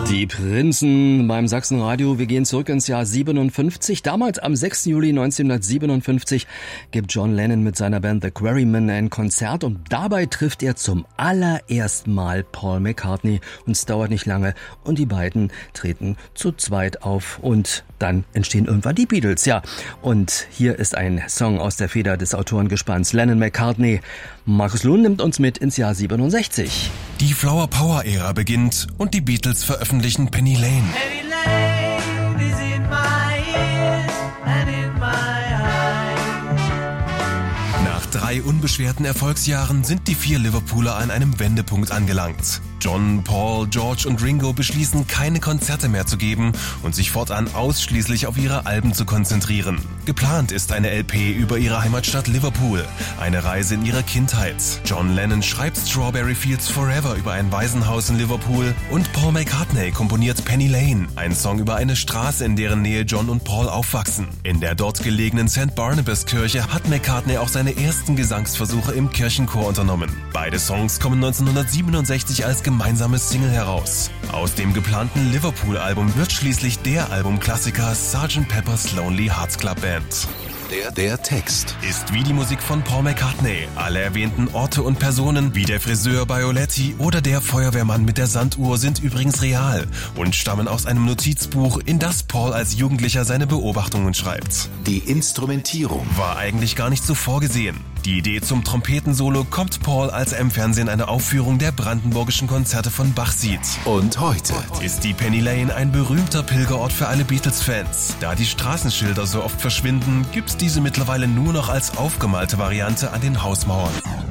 Die Prinzen beim Sachsenradio. Wir gehen zurück ins Jahr 57. Damals am 6. Juli 1957 gibt John Lennon mit seiner Band The Quarrymen ein Konzert und dabei trifft er zum allerersten Mal Paul McCartney. Und es dauert nicht lange und die beiden treten zu zweit auf und dann entstehen irgendwann die Beatles. Ja, und hier ist ein Song aus der Feder des Autorengespanns Lennon-McCartney. Markus Lohn nimmt uns mit ins Jahr 67. Die Flower Power Ära beginnt und die Beatles veröffentlichen Penny Lane. Penny Lane is in my ears and in my eyes. Nach 3 unbeschwerten Erfolgsjahren sind die 4 Liverpooler an einem Wendepunkt angelangt. John, Paul, George und Ringo beschließen, keine Konzerte mehr zu geben und sich fortan ausschließlich auf ihre Alben zu konzentrieren. Geplant ist eine LP über ihre Heimatstadt Liverpool, eine Reise in ihre Kindheit. John Lennon schreibt Strawberry Fields Forever über ein Waisenhaus in Liverpool und Paul McCartney komponiert Penny Lane, ein Song über eine Straße, in deren Nähe John und Paul aufwachsen. In der dort gelegenen St. Barnabas Kirche hat McCartney auch seine ersten Gesangsversuche im Kirchenchor unternommen. Beide Songs kommen 1967 als gemeinsames Single heraus. Aus dem geplanten Liverpool-Album wird schließlich der Albumklassiker Sgt. Pepper's Lonely Hearts Club Band. Der Text Ist wie die Musik von Paul McCartney. Alle erwähnten Orte und Personen, wie der Friseur bei Oletti oder der Feuerwehrmann mit der Sanduhr, sind übrigens real und stammen aus einem Notizbuch, in das Paul als Jugendlicher seine Beobachtungen schreibt. Die Instrumentierung War eigentlich gar nicht so vorgesehen. Die Idee zum Trompetensolo kommt Paul, als er im Fernsehen eine Aufführung der brandenburgischen Konzerte von Bach sieht. und heute Ist die Penny Lane ein berühmter Pilgerort für alle Beatles-Fans. Da die Straßenschilder so oft verschwinden, gibt's diese mittlerweile nur noch als aufgemalte Variante an den Hausmauern.